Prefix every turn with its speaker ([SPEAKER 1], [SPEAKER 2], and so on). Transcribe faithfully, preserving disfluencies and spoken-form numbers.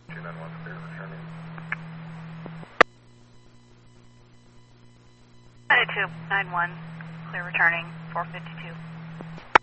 [SPEAKER 1] two nine one, clear returning.
[SPEAKER 2] two nine one, clear returning, four fifty-two.